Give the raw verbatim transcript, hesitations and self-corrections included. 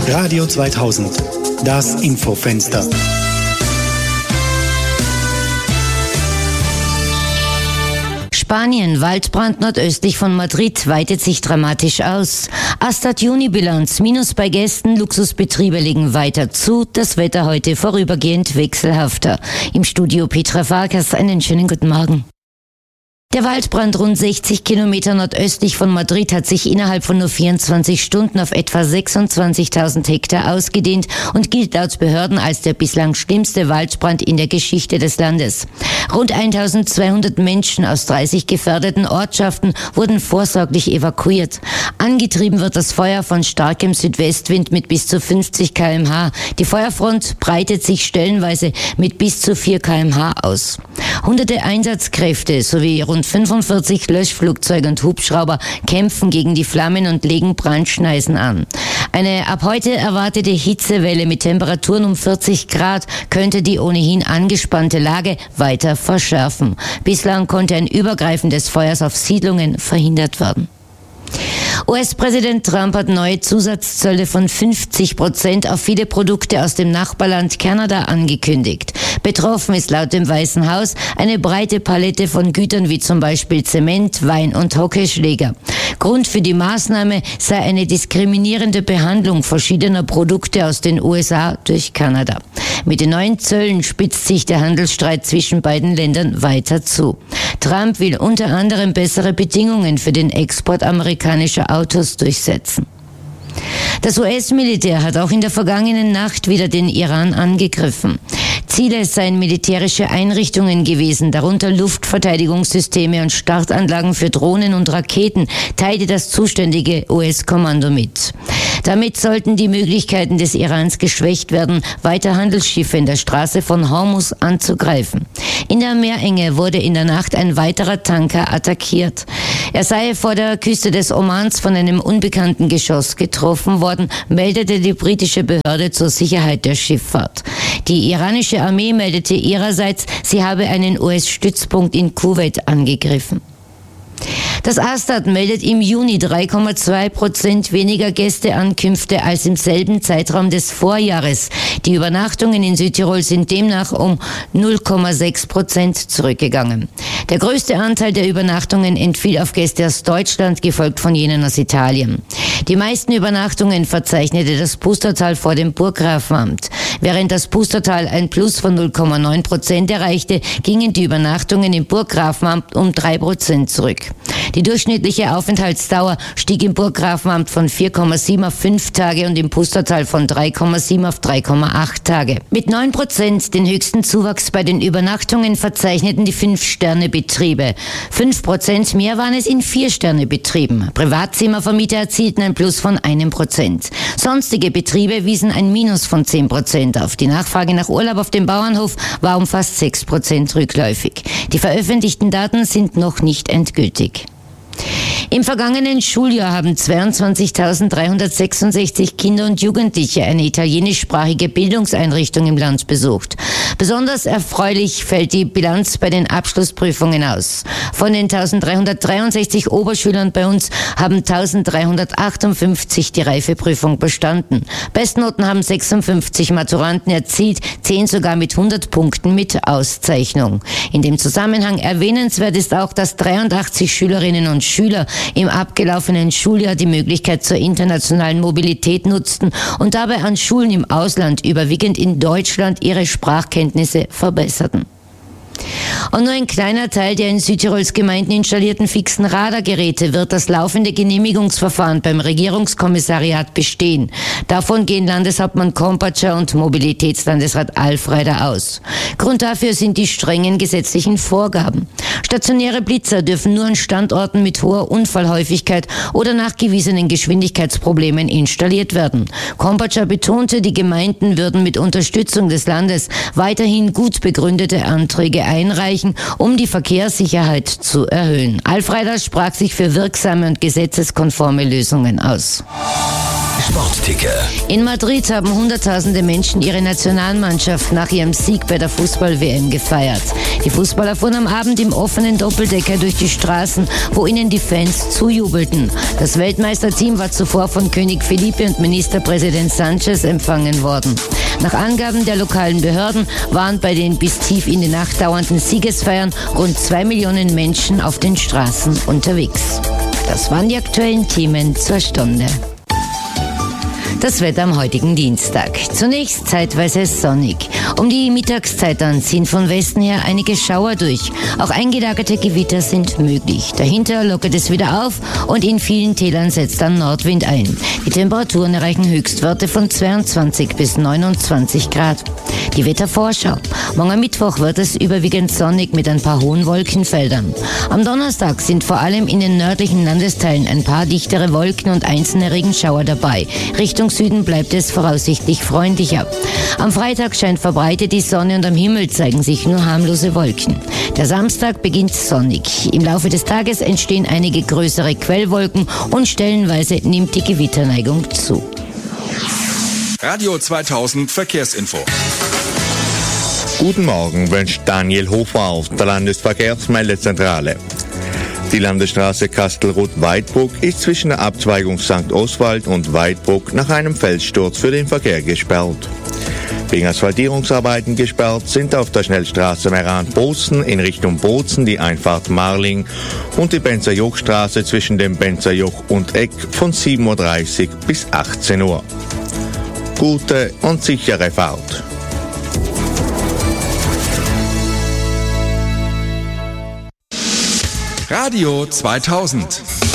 Radio zweitausend, das Infofenster. Spanien, Waldbrand nordöstlich von Madrid weitet sich dramatisch aus. Astat Juni-Bilanz, Minus bei Gästen, Luxusbetriebe legen weiter zu, das Wetter heute vorübergehend wechselhafter. Im Studio Petra Farkas, einen schönen guten Morgen. Der Waldbrand rund sechzig Kilometer nordöstlich von Madrid hat sich innerhalb von nur vierundzwanzig Stunden auf etwa sechsundzwanzigtausend Hektar ausgedehnt und gilt laut Behörden als der bislang schlimmste Waldbrand in der Geschichte des Landes. Rund eintausendzweihundert Menschen aus dreißig gefährdeten Ortschaften wurden vorsorglich evakuiert. Angetrieben wird das Feuer von starkem Südwestwind mit bis zu fünfzig Kilometer pro Stunde. Die Feuerfront breitet sich stellenweise mit bis zu vier Kilometer pro Stunde aus. Hunderte Einsatzkräfte sowie rund fünfundvierzig Löschflugzeuge und Hubschrauber kämpfen gegen die Flammen und legen Brandschneisen an. Eine ab heute erwartete Hitzewelle mit Temperaturen um vierzig Grad könnte die ohnehin angespannte Lage weiter verschärfen. Bislang konnte ein Übergreifen des Feuers auf Siedlungen verhindert werden. U S-Präsident Trump hat neue Zusatzzölle von fünfzig Prozent auf viele Produkte aus dem Nachbarland Kanada angekündigt. Betroffen ist laut dem Weißen Haus eine breite Palette von Gütern wie zum Beispiel Zement, Wein und Hockeyschläger. Grund für die Maßnahme sei eine diskriminierende Behandlung verschiedener Produkte aus den U S A durch Kanada. Mit den neuen Zöllen spitzt sich der Handelsstreit zwischen beiden Ländern weiter zu. Trump will unter anderem bessere Bedingungen für den Export amerikanischer Autos durchsetzen. Das U S-Militär hat auch in der vergangenen Nacht wieder den Iran angegriffen. Ziele seien militärische Einrichtungen gewesen, darunter Luftverteidigungssysteme und Startanlagen für Drohnen und Raketen, teilte das zuständige U S-Kommando mit. Damit sollten die Möglichkeiten des Irans geschwächt werden, weiter Handelsschiffe in der Straße von Hormuz anzugreifen. In der Meerenge wurde in der Nacht ein weiterer Tanker attackiert. Er sei vor der Küste des Omans von einem unbekannten Geschoss getroffen worden, meldete die britische Behörde zur Sicherheit der Schifffahrt. Die iranische Armee meldete ihrerseits, sie habe einen U S-Stützpunkt in Kuwait angegriffen. Das Astat meldet im Juni drei Komma zwei Prozent weniger Gästeankünfte als im selben Zeitraum des Vorjahres. Die Übernachtungen in Südtirol sind demnach um null Komma sechs Prozent zurückgegangen. Der größte Anteil der Übernachtungen entfiel auf Gäste aus Deutschland, gefolgt von jenen aus Italien. Die meisten Übernachtungen verzeichnete das Pustertal vor dem Burggrafenamt. Während das Pustertal ein Plus von null Komma neun Prozent erreichte, gingen die Übernachtungen im Burggrafenamt um drei Prozent zurück. Die durchschnittliche Aufenthaltsdauer stieg im Burggrafenamt von vier Komma sieben auf fünf Tage und im Pustertal von drei Komma sieben auf drei Komma acht Tage. Mit neun Prozent den höchsten Zuwachs bei den Übernachtungen verzeichneten die Fünf-Sterne-Betriebe. fünf Prozent mehr waren es in Vier-Sterne-Betrieben. Privatzimmervermieter erzielten ein Plus von einem Prozent. Sonstige Betriebe wiesen ein Minus von zehn Prozent auf. Die Nachfrage nach Urlaub auf dem Bauernhof war um fast sechs Prozent rückläufig. Die veröffentlichten Daten sind noch nicht endgültig. Im vergangenen Schuljahr haben zweiundzwanzigtausenddreihundertsechsundsechzig Kinder und Jugendliche eine italienischsprachige Bildungseinrichtung im Land besucht. Besonders erfreulich fällt die Bilanz bei den Abschlussprüfungen aus. Von den eintausenddreihundertdreiundsechzig Oberschülern bei uns haben eintausenddreihundertachtundfünfzig die Reifeprüfung bestanden. Bestnoten haben sechsundfünfzig Maturanten erzielt, zehn sogar mit hundert Punkten mit Auszeichnung. In dem Zusammenhang erwähnenswert ist auch, dass dreiundachtzig Schülerinnen und Schüler im abgelaufenen Schuljahr die Möglichkeit zur internationalen Mobilität nutzten und dabei an Schulen im Ausland, überwiegend in Deutschland, ihre Sprachkenntnisse verbesserten. Und nur ein kleiner Teil der in Südtirols Gemeinden installierten fixen Radargeräte wird das laufende Genehmigungsverfahren beim Regierungskommissariat bestehen. Davon gehen Landeshauptmann Kompatscher und Mobilitätslandesrat Alfreider aus. Grund dafür sind die strengen gesetzlichen Vorgaben. Stationäre Blitzer dürfen nur an Standorten mit hoher Unfallhäufigkeit oder nachgewiesenen Geschwindigkeitsproblemen installiert werden. Kompatscher betonte, die Gemeinden würden mit Unterstützung des Landes weiterhin gut begründete Anträge einreichen, um die Verkehrssicherheit zu erhöhen. Alfreider sprach sich für wirksame und gesetzeskonforme Lösungen aus. Sportticker. In Madrid haben Hunderttausende Menschen ihre Nationalmannschaft nach ihrem Sieg bei der Fußball-W M gefeiert. Die Fußballer fuhren am Abend im offenen Doppeldecker durch die Straßen, wo ihnen die Fans zujubelten. Das Weltmeisterteam war zuvor von König Felipe und Ministerpräsident Sanchez empfangen worden. Nach Angaben der lokalen Behörden waren bei den bis tief in die Nacht dauernden Siegesfeiern rund zwei Millionen Menschen auf den Straßen unterwegs. Das waren die aktuellen Themen zur Stunde. Das Wetter am heutigen Dienstag. Zunächst zeitweise sonnig. Um die Mittagszeit dann ziehen von Westen her einige Schauer durch. Auch eingelagerte Gewitter sind möglich. Dahinter lockert es wieder auf und in vielen Tälern setzt dann Nordwind ein. Die Temperaturen erreichen Höchstwerte von zweiundzwanzig bis neunundzwanzig Grad. Die Wettervorschau. Morgen Mittwoch wird es überwiegend sonnig mit ein paar hohen Wolkenfeldern. Am Donnerstag sind vor allem in den nördlichen Landesteilen ein paar dichtere Wolken und einzelne Regenschauer dabei. Richtung Süden bleibt es voraussichtlich freundlicher. Am Freitag scheint verbreitet die Sonne und am Himmel zeigen sich nur harmlose Wolken. Der Samstag beginnt sonnig. Im Laufe des Tages entstehen einige größere Quellwolken und stellenweise nimmt die Gewitterneigung zu. Radio zweitausend Verkehrsinfo. Guten Morgen, wünscht Daniel Hofer auf der Landesverkehrsmeldezentrale. Die Landesstraße Kastelruth-Weidbruck ist zwischen der Abzweigung Sankt Oswald und Weidbruck nach einem Felssturz für den Verkehr gesperrt. Wegen Asphaltierungsarbeiten gesperrt sind auf der Schnellstraße Meran-Bozen in Richtung Bozen die Einfahrt Marling und die Benzer-Joch-Straße zwischen dem Benzer-Joch und Eck von sieben Uhr dreißig bis achtzehn Uhr. Gute und sichere Fahrt. Radio zweitausend.